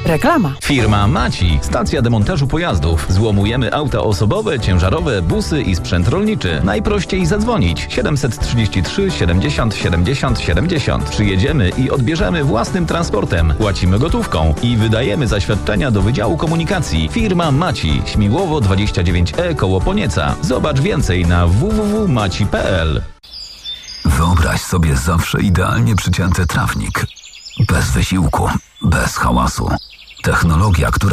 Reklama. Firma Maci. Stacja demontażu pojazdów. Złomujemy auta osobowe, ciężarowe, busy i sprzęt rolniczy. Najprościej zadzwonić. 733 70 70 70. Przyjedziemy i odbierzemy własnym transportem. Płacimy gotówką i wydajemy zaświadczenia do Wydziału Komunikacji. Firma Maci. Śmiłowo 29E koło Ponieca. Zobacz więcej na www.maci.pl. Wyobraź sobie zawsze idealnie przycięty trawnik. Bez wysiłku, bez hałasu. Technologia, która